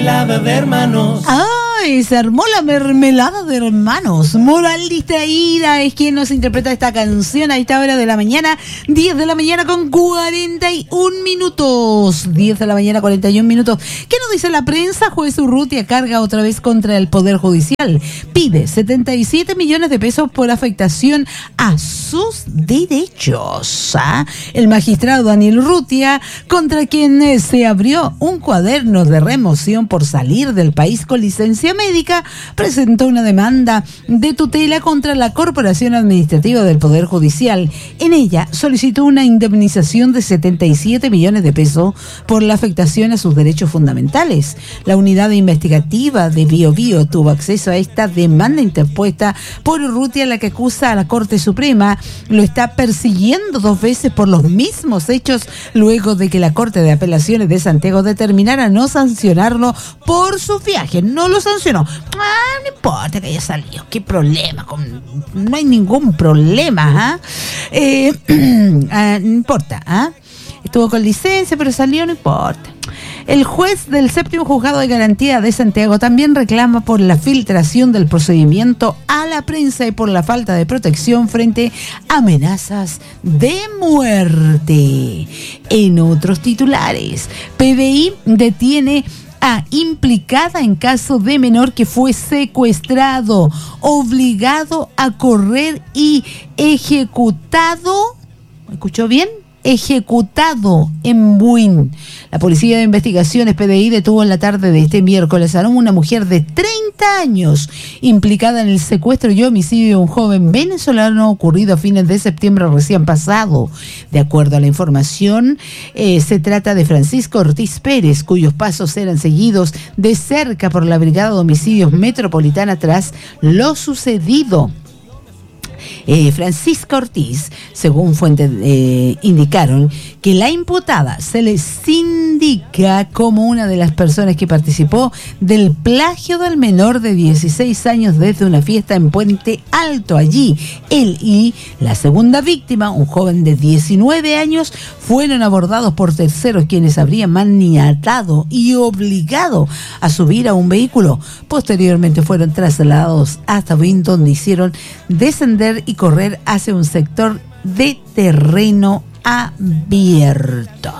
Mermelada de hermanos. ¡Ay! Se armó la mermelada de hermanos. Moral distraída es quien nos interpreta esta canción a esta hora de la mañana. 10 de la mañana con 41 minutos. 10 de la mañana 41 minutos. ¿Qué nos dice la prensa? Juez Urrutia carga otra vez contra el Poder Judicial. Pide 77 millones de pesos por afectación a sus derechos. El magistrado Daniel Urrutia, contra quien se abrió un cuaderno de remoción por salir del país con licencia médica, presentó una demanda de tutela contra la Corporación Administrativa del Poder Judicial. En ella solicitó una indemnización de 77 millones de pesos por la afectación a sus derechos fundamentales. La unidad investigativa de Bío Bío tuvo acceso a esta demanda interpuesta por Urrutia, la que acusa a la Corte Suprema. Lo está persiguiendo 2 veces por los mismos hechos, luego de que la Corte de Apelaciones de Santiago determinara no sancionarlo por su viaje. No lo sancionó. No importa que haya salido. ¿Qué problema? No hay ningún problema. No importa. Estuvo con licencia, pero salió, no importa. El juez del séptimo juzgado de garantía de Santiago también reclama por la filtración del procedimiento a la prensa y por la falta de protección frente a amenazas de muerte. En otros titulares, PBI detiene a implicada en caso de menor que fue secuestrado, obligado a correr y ejecutado. ¿Me escuchó bien? Ejecutado en Buin. La Policía de Investigaciones PDI detuvo en la tarde de este miércoles a una mujer de 30 años implicada en el secuestro y homicidio de un joven venezolano ocurrido a fines de septiembre recién pasado. De acuerdo a la información, se trata de Francisco Ortiz Pérez, cuyos pasos eran seguidos de cerca por la Brigada de Homicidios Metropolitana tras lo sucedido. Francisco Ortiz, según fuentes indicaron, que la imputada se le indica como una de las personas que participó del plagio del menor de 16 años desde una fiesta en Puente Alto. Allí, él y la segunda víctima, un joven de 19 años, fueron abordados por terceros quienes habrían maniatado y obligado a subir a un vehículo. Posteriormente fueron trasladados hasta Buin, donde hicieron descender y correr hacia un sector de terreno abierto.